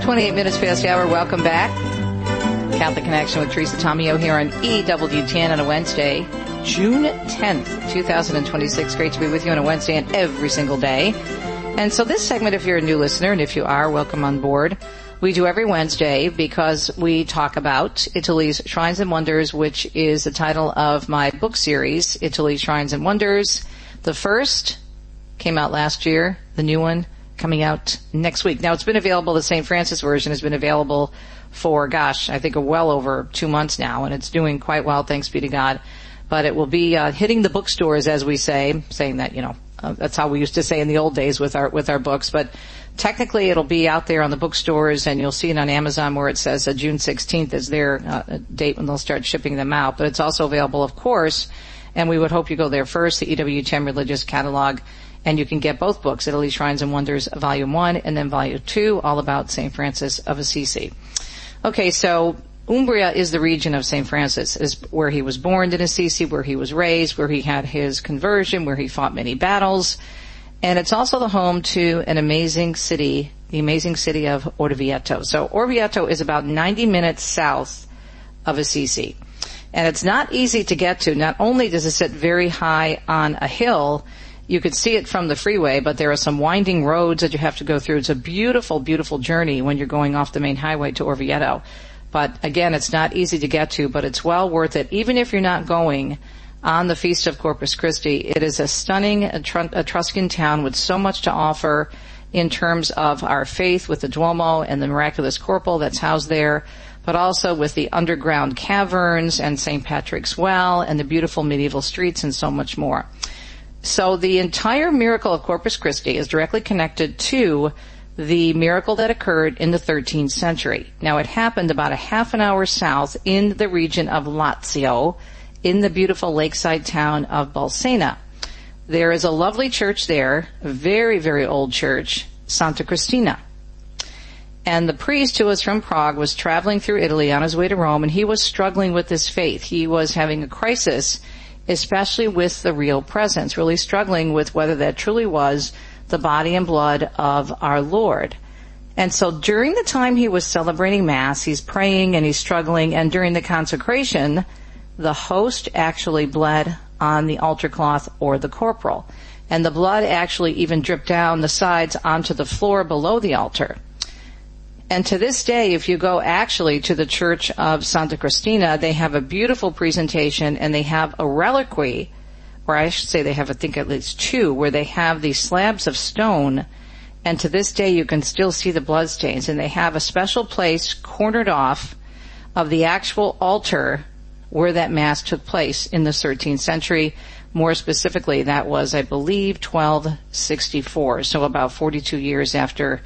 28 minutes past the hour. Welcome back. Catholic Connection with Teresa Tomeo here on EWTN on a Wednesday, June 10th, 2026. Great to be with you on a Wednesday and every single day. And so this segment, if you're a new listener, and if you are, welcome on board. We do every Wednesday because we talk about Italy's Shrines and Wonders, which is the title of my book series, Italy's Shrines and Wonders. The first came out last year, the new one coming out next week. Now, it's been available, the St. Francis version has been available for, I think well over 2 months now, and it's doing quite well, thanks be to God. But it will be hitting the bookstores, as we say, saying that, that's how we used to say in the old days with our books. But technically, it'll be out there on the bookstores, and you'll see it on Amazon where it says June 16th is their date when they'll start shipping them out. But it's also available, of course, and we would hope you go there first, the EWTN Religious Catalog, and you can get both books, Italy's Shrines and Wonders, Volume 1 and then Volume 2, all about St. Francis of Assisi. Okay, so Umbria is the region of St. Francis, is where he was born in Assisi, where he was raised, where he had his conversion, where he fought many battles. And it's also the home to an amazing city, the amazing city of Orvieto. So Orvieto is about 90 minutes south of Assisi. And it's not easy to get to. Not only does it sit very high on a hill, you could see it from the freeway, but there are some winding roads that you have to go through. It's a beautiful, beautiful journey when you're going off the main highway to Orvieto. But again, it's not easy to get to, but it's well worth it. Even if you're not going on the Feast of Corpus Christi, it is a stunning Etruscan town with so much to offer in terms of our faith with the Duomo and the miraculous corporal that's housed there, but also with the underground caverns and St. Patrick's Well and the beautiful medieval streets and so much more. So the entire miracle of Corpus Christi is directly connected to the miracle that occurred in the 13th century. Now, it happened about a half an hour south in the region of Lazio, in the beautiful lakeside town of Bolsena. There is a lovely church there, a very, very old church, Santa Cristina. And the priest who was from Prague was traveling through Italy on his way to Rome, and he was struggling with his faith. He was having a crisis, especially with the real presence, really struggling with whether that truly was the body and blood of our Lord. And so during the time he was celebrating Mass, he's praying and he's struggling, and during the consecration, the host actually bled on the altar cloth or the corporal. And the blood actually even dripped down the sides onto the floor below the altar. And to this day, if you go actually to the Church of Santa Cristina, they have a beautiful presentation, and they have a reliquary, or I should say they have, I think, at least two, where they have these slabs of stone, and to this day you can still see the bloodstains. And they have a special place cornered off of the actual altar where that Mass took place in the 13th century. More specifically, that was, I believe, 1264, so about 20 years after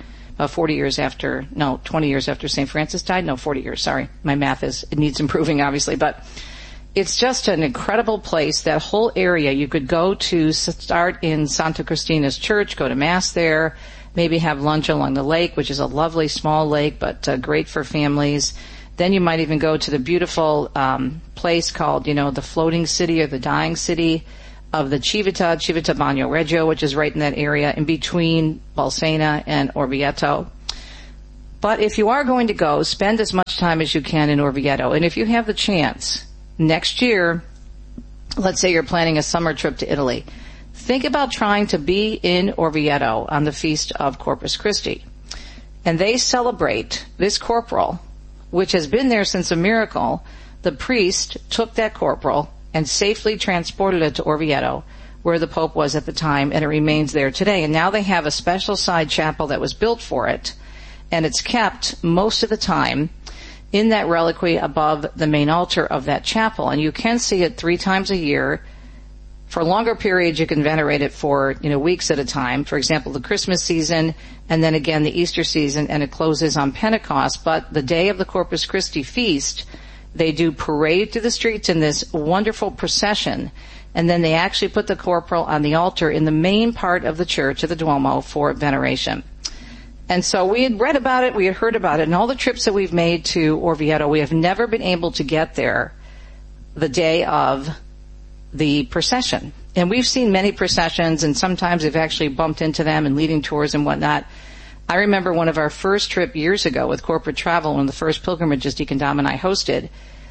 St. Francis died. No, 40 years, sorry. My math it needs improving, obviously, but it's just an incredible place. That whole area, you could go to start in Santa Cristina's church, go to Mass there, maybe have lunch along the lake, which is a lovely small lake, but great for families. Then you might even go to the beautiful place called, the floating city or the dying city of the Civita Bagno Reggio, which is right in that area in between Bolsena and Orvieto. But if you are going to go, spend as much time as you can in Orvieto. And if you have the chance, next year, let's say you're planning a summer trip to Italy, think about trying to be in Orvieto on the Feast of Corpus Christi. And they celebrate this corporal, which has been there since a miracle. The priest took that corporal and safely transported it to Orvieto, where the Pope was at the time, and it remains there today. And now they have a special side chapel that was built for it, and it's kept most of the time in that reliquary above the main altar of that chapel. And you can see it 3 times a year. For longer periods, you can venerate it for, weeks at a time. For example, the Christmas season, and then again the Easter season, and it closes on Pentecost. But the day of the Corpus Christi feast, they do parade through the streets in this wonderful procession, and then they actually put the corporal on the altar in the main part of the church, of the Duomo, for veneration. And so we had read about it, we had heard about it, and all the trips that we've made to Orvieto, we have never been able to get there the day of the procession. And we've seen many processions, and sometimes we've actually bumped into them and leading tours and whatnot. I remember one of our first trip years ago with corporate travel, one of the first pilgrimages Deacon Dom and I hosted.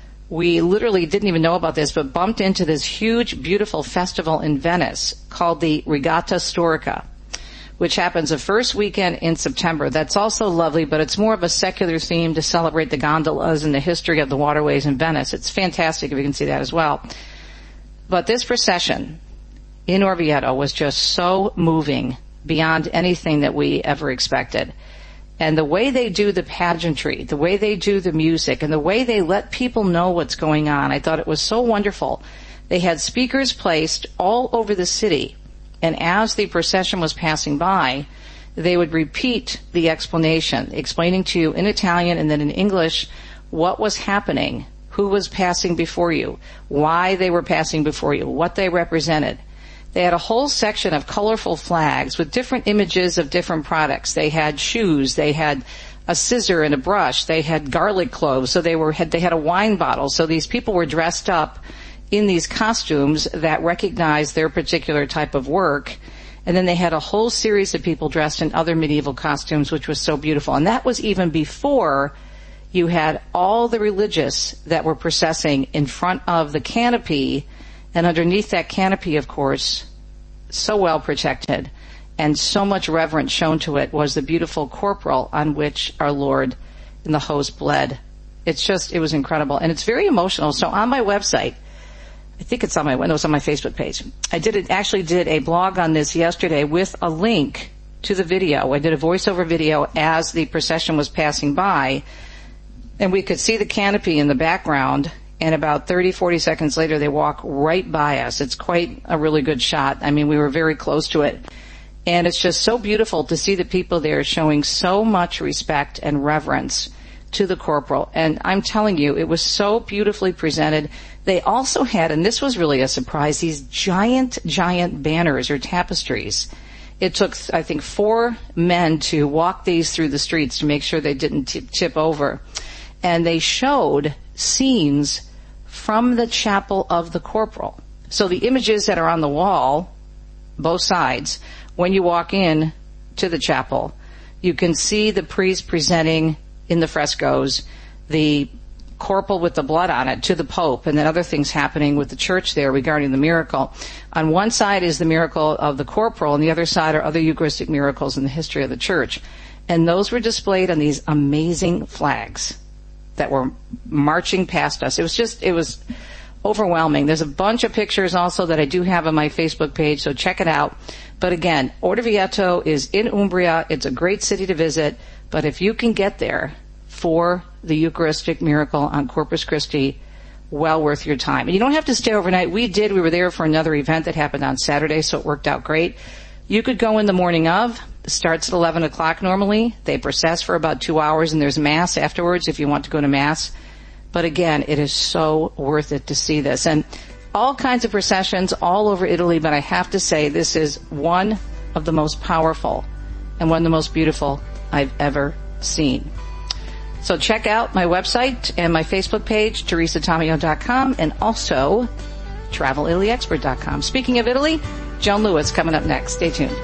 We literally didn't even know about this, but bumped into this huge, beautiful festival in Venice called the Regatta Storica, which happens the first weekend in September. That's also lovely, but it's more of a secular theme to celebrate the gondolas and the history of the waterways in Venice. It's fantastic if you can see that as well. But this procession in Orvieto was just so moving beyond anything that we ever expected. And the way they do the pageantry, the way they do the music, and the way they let people know what's going on, I thought it was so wonderful. They had speakers placed all over the city, and as the procession was passing by, they would repeat the explanation, explaining to you in Italian and then in English what was happening, who was passing before you, why they were passing before you, what they represented. They had a whole section of colorful flags with different images of different products. They had shoes, they had a scissor and a brush, they had garlic cloves, so they had a wine bottle. So these people were dressed up in these costumes that recognized their particular type of work. And then they had a whole series of people dressed in other medieval costumes, which was so beautiful. And that was even before you had all the religious that were processing in front of the canopy. And underneath that canopy, of course, so well protected and so much reverence shown to it, was the beautiful corporal on which our Lord and the host bled. It was incredible. And it's very emotional. So on my website, I think it's on my Facebook page. I actually did a blog on this yesterday with a link to the video. I did a voiceover video as the procession was passing by, and we could see the canopy in the background. And about 30, 40 seconds later, they walk right by us. It's quite a really good shot. I mean, we were very close to it. And it's just so beautiful to see the people there showing so much respect and reverence to the corporal. And I'm telling you, it was so beautifully presented. They also had, and this was really a surprise, these giant banners or tapestries. It took, I think, 4 men to walk these through the streets to make sure they didn't tip over. And they showed scenes from the chapel of the corporal. So the images that are on the wall, both sides, when you walk in to the chapel, you can see the priest presenting in the frescoes the corporal with the blood on it to the Pope, and then other things happening with the church there regarding the miracle. On one side is the miracle of the corporal, and the other side are other Eucharistic miracles in the history of the church. And those were displayed on these amazing flags that were marching past us. It was overwhelming. There's a bunch of pictures also that I do have on my Facebook page, so check it out. But again, Orvieto is in Umbria. It's a great city to visit, but if you can get there for the Eucharistic miracle on Corpus Christi, well worth your time. And you don't have to stay overnight. We were there for another event that happened on Saturday, so it worked out great. You could go in the morning of. It starts at 11 o'clock normally. They process for about 2 hours, and there's Mass afterwards if you want to go to Mass. But again, it is so worth it to see this. And all kinds of processions all over Italy, but I have to say this is one of the most powerful and one of the most beautiful I've ever seen. So check out my website and my Facebook page, teresatomeo.com, and also travelitalyexpert.com. Speaking of Italy, Joan Lewis coming up next. Stay tuned.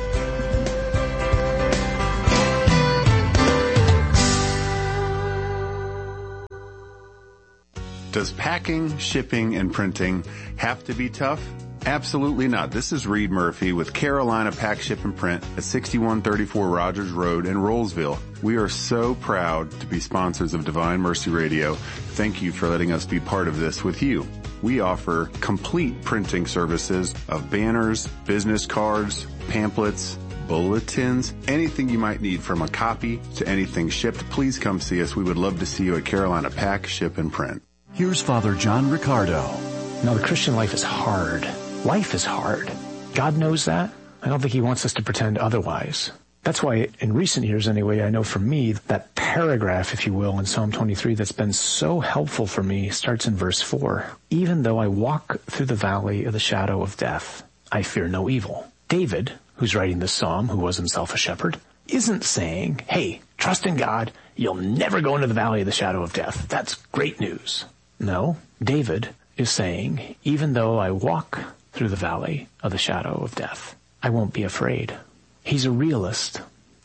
Does packing, shipping, and printing have to be tough? Absolutely not. This is Reed Murphy with Carolina Pack, Ship, and Print at 6134 Rogers Road in Rollsville. We are so proud to be sponsors of Divine Mercy Radio. Thank you for letting us be part of this with you. We offer complete printing services of banners, business cards, pamphlets, bulletins, anything you might need from a copy to anything shipped. Please come see us. We would love to see you at Carolina Pack, Ship, and Print. Here's Father John Riccardo. No, the Christian life is hard. Life is hard. God knows that. I don't think he wants us to pretend otherwise. That's why, in recent years anyway, I know for me, that paragraph, if you will, in Psalm 23 that's been so helpful for me starts in verse 4. Even though I walk through the valley of the shadow of death, I fear no evil. David, who's writing this psalm, who was himself a shepherd, isn't saying, hey, trust in God, you'll never go into the valley of the shadow of death. That's great news. No, David is saying, even though I walk through the valley of the shadow of death, I won't be afraid. He's a realist.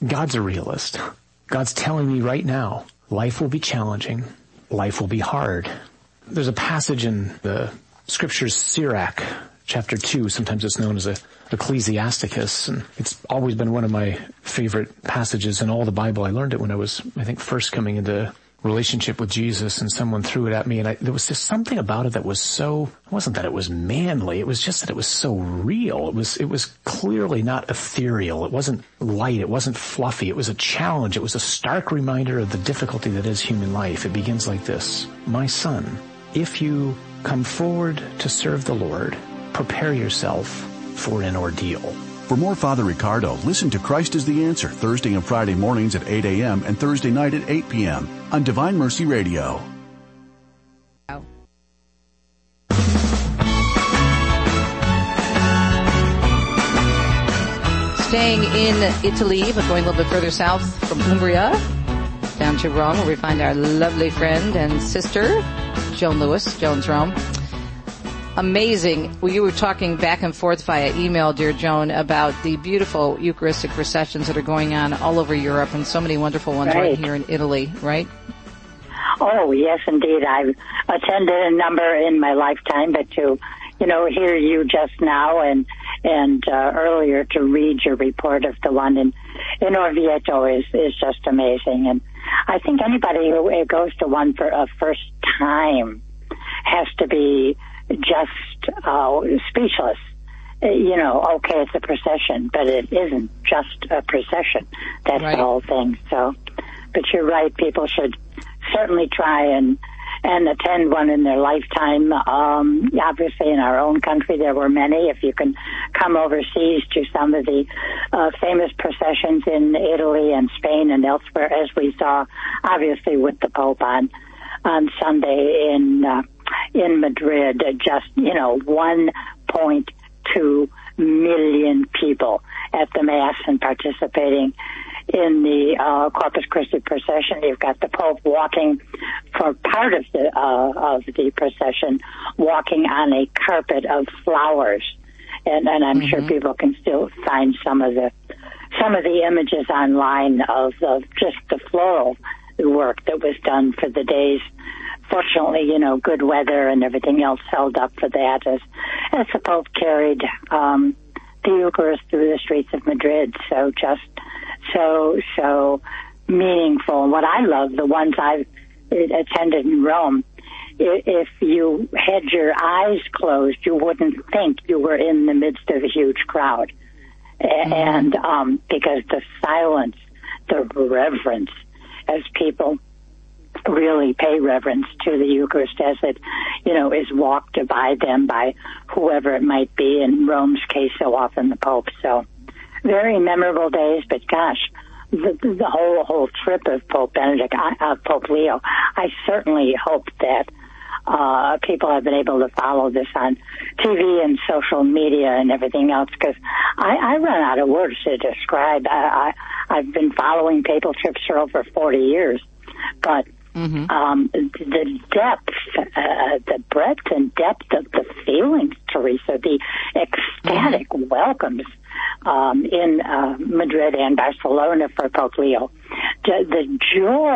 God's a realist. God's telling me right now, life will be challenging. Life will be hard. There's a passage in the scriptures, Sirach, chapter 2. Sometimes it's known as Ecclesiasticus, and it's always been one of my favorite passages in all the Bible. I learned it when I was, I think, first coming into relationship with Jesus, and someone threw it at me, and there was just something about it that was so, it wasn't that it was manly, it was just that it was so real. It was clearly not ethereal. It wasn't light. It wasn't fluffy. It was a challenge. It was a stark reminder of the difficulty that is human life. It begins like this: my son, if you come forward to serve the Lord, prepare yourself for an ordeal. For more Father Ricardo, listen to Christ is the Answer Thursday and Friday mornings at 8 a.m. and Thursday night at 8 p.m. on Divine Mercy Radio. Staying in Italy, but going a little bit further south from Umbria, down to Rome, where we find our lovely friend and sister, Joan Lewis, Joan's Rome. Amazing. Well, you were talking back and forth via email, dear Joan, about the beautiful Eucharistic processions that are going on all over Europe, and so many wonderful ones right here in Italy, right? Oh, yes, indeed. I've attended a number in my lifetime, but to, hear you just now and earlier to read your report of the one in Orvieto is just amazing. And I think anybody who goes to one for a first time has to be just speechless. Okay, it's a procession, but it isn't just a procession. That's right. The whole thing. So, but you're right. People should certainly try and attend one in their lifetime. Obviously, in our own country, there were many. If you can come overseas to some of the famous processions in Italy and Spain and elsewhere, as we saw, obviously, with the Pope on Sunday in Madrid, just 1.2 million people at the Mass and participating in the Corpus Christi procession. You've got the Pope walking for part of the procession, walking on a carpet of flowers, and I'm sure people can still find some of the images online of just the floral work that was done for the days. Fortunately, good weather and everything else held up for that as the Pope carried the Eucharist through the streets of Madrid. So just so meaningful. And what I love, the ones I've attended in Rome, if you had your eyes closed, you wouldn't think you were in the midst of a huge crowd. And because the silence, the reverence, as people really pay reverence to the Eucharist as it, is walked by them, by whoever it might be, in Rome's case, so often the Pope. So very memorable days, but gosh, the whole trip of Pope Benedict, Pope Leo, I certainly hope that people have been able to follow this on TV and social media and everything else, because I run out of words to describe. I've been following papal trips for over 40 years, but the depth, the breadth and depth of the feelings, Teresa, the ecstatic welcomes in Madrid and Barcelona for Pope Leo, the joy